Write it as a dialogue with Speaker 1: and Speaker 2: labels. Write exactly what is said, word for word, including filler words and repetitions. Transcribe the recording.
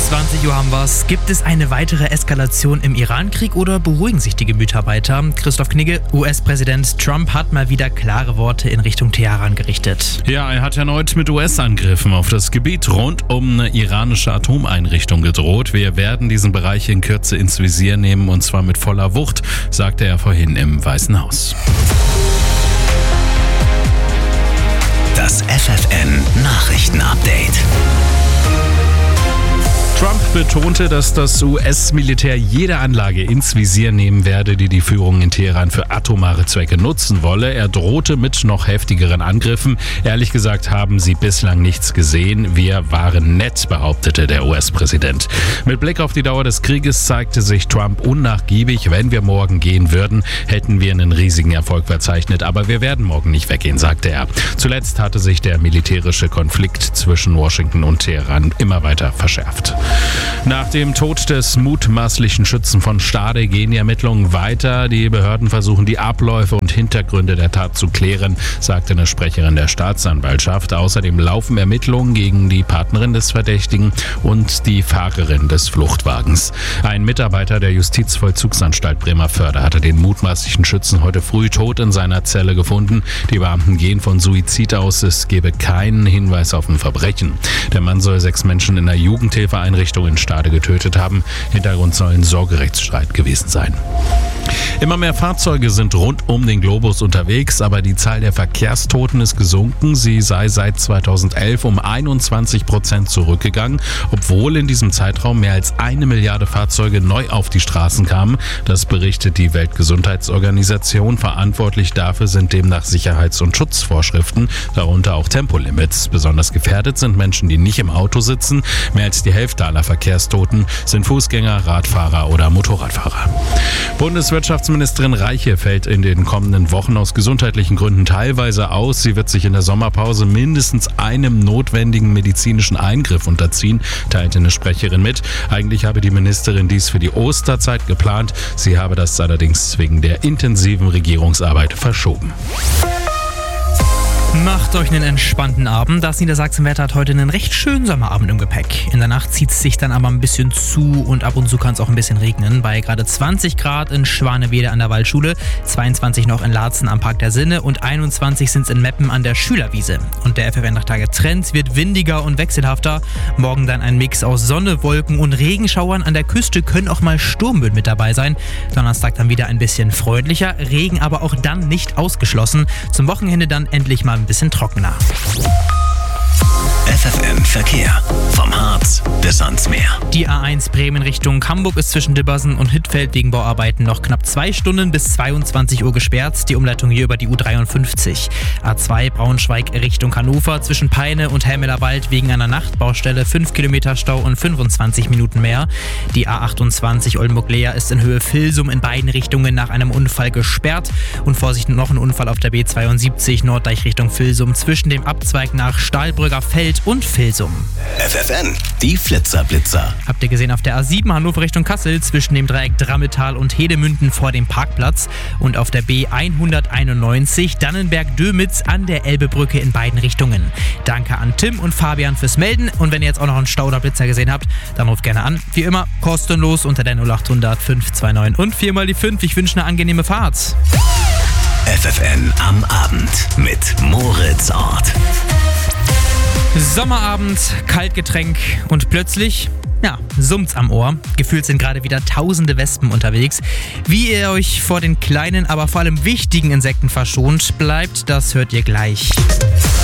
Speaker 1: zwanzig Uhr haben wir's. Gibt es eine weitere Eskalation im Iran-Krieg oder beruhigen sich die Gemüter weiter? Christoph Knigge, U S-Präsident Trump hat mal wieder klare Worte in Richtung Teheran gerichtet.
Speaker 2: Ja, er hat erneut mit U S-Angriffen auf das Gebiet rund um eine iranische Atomeinrichtung gedroht. Wir werden diesen Bereich in Kürze ins Visier nehmen und zwar mit voller Wucht, sagte er vorhin im Weißen Haus.
Speaker 3: Das F F N-Nachrichten-Update.
Speaker 2: Trump betonte, dass das U S-Militär jede Anlage ins Visier nehmen werde, die die Führung in Teheran für atomare Zwecke nutzen wolle. Er drohte mit noch heftigeren Angriffen. Ehrlich gesagt haben sie bislang nichts gesehen. Wir waren nett, behauptete der U S-Präsident. Mit Blick auf die Dauer des Krieges zeigte sich Trump unnachgiebig. Wenn wir morgen gehen würden, hätten wir einen riesigen Erfolg verzeichnet. Aber wir werden morgen nicht weggehen, sagte er. Zuletzt hatte sich der militärische Konflikt zwischen Washington und Teheran immer weiter verschärft. Nach dem Tod des mutmaßlichen Schützen von Stade gehen die Ermittlungen weiter. Die Behörden versuchen, die Abläufe und Hintergründe der Tat zu klären, sagte eine Sprecherin der Staatsanwaltschaft. Außerdem laufen Ermittlungen gegen die Partnerin des Verdächtigen und die Fahrerin des Fluchtwagens. Ein Mitarbeiter der Justizvollzugsanstalt Bremervörde hatte den mutmaßlichen Schützen heute früh tot in seiner Zelle gefunden. Die Beamten gehen von Suizid aus. Es gebe keinen Hinweis auf ein Verbrechen. Der Mann soll sechs Menschen in einer Jugendhilfeeinrichtung in Stade getötet haben. Hintergrund soll ein Sorgerechtsstreit gewesen sein. Immer mehr Fahrzeuge sind rund um den Globus unterwegs, aber die Zahl der Verkehrstoten ist gesunken. Sie sei seit zweitausendelf um einundzwanzig Prozent zurückgegangen, obwohl in diesem Zeitraum mehr als eine Milliarde Fahrzeuge neu auf die Straßen kamen. Das berichtet die Weltgesundheitsorganisation. Verantwortlich dafür sind demnach Sicherheits- und Schutzvorschriften, darunter auch Tempolimits. Besonders gefährdet sind Menschen, die nicht im Auto sitzen. Mehr als die Hälfte aller Verkehrstoten sind Fußgänger, Radfahrer oder Motorradfahrer. Bundeswirtschaftsministerin Reiche fällt in den kommenden Wochen aus gesundheitlichen Gründen teilweise aus. Sie wird sich in der Sommerpause mindestens einem notwendigen medizinischen Eingriff unterziehen, teilte eine Sprecherin mit. Eigentlich habe die Ministerin dies für die Osterzeit geplant. Sie habe das allerdings wegen der intensiven Regierungsarbeit verschoben.
Speaker 1: Macht euch einen entspannten Abend. Das Niedersachsenwetter hat heute einen recht schönen Sommerabend im Gepäck. In der Nacht zieht es sich dann aber ein bisschen zu und ab und zu kann es auch ein bisschen regnen. Bei gerade zwanzig Grad in Schwanewede an der Waldschule, zweiundzwanzig noch in Laatzen am Park der Sinne und einundzwanzig sind es in Meppen an der Schülerwiese. Und der F F N-Tage-Trend wird windiger und wechselhafter. Morgen dann ein Mix aus Sonne, Wolken und Regenschauern. An der Küste können auch mal Sturmböen mit dabei sein. Donnerstag dann wieder ein bisschen freundlicher, Regen aber auch dann nicht ausgeschlossen. Zum Wochenende dann endlich mal ein bisschen trockener.
Speaker 3: F F N-Verkehr. Vom Harz bis ans Meer.
Speaker 1: Die A eins Bremen Richtung Hamburg ist zwischen Dibbersen und Hittfeld wegen Bauarbeiten noch knapp zwei Stunden bis zweiundzwanzig Uhr gesperrt. Die Umleitung hier über die U dreiundfünfzig. A zwei Braunschweig Richtung Hannover zwischen Peine und Helmelerwald wegen einer Nachtbaustelle fünf Kilometer Stau und fünfundzwanzig Minuten mehr. Die A achtundzwanzig Oldenburg-Leer ist in Höhe Vilsum in beiden Richtungen nach einem Unfall gesperrt. Und Vorsicht, noch ein Unfall auf der B zweiundsiebzig Norddeich Richtung Vilsum zwischen dem Abzweig nach Stahlbrügger Feld und Vilsum.
Speaker 3: F F N, die Flitzerblitzer.
Speaker 1: Habt ihr gesehen auf der A sieben Hannover Richtung Kassel zwischen dem Dreieck Drammetal und Hedemünden vor dem Parkplatz und auf der B hunderteinundneunzig Dannenberg-Dömitz an der Elbebrücke in beiden Richtungen. Danke an Tim und Fabian fürs Melden und wenn ihr jetzt auch noch einen Stau oder Blitzer gesehen habt, dann ruft gerne an. Wie immer kostenlos unter der null achthundert fünf zwei neun und vier mal die fünf. Ich wünsche eine angenehme Fahrt.
Speaker 3: F F N am Abend mit Moritz Ort.
Speaker 1: Sommerabend, Kaltgetränk und plötzlich, ja, summt's am Ohr. Gefühlt sind gerade wieder tausende Wespen unterwegs. Wie ihr euch vor den kleinen, aber vor allem wichtigen Insekten verschont bleibt, das hört ihr gleich.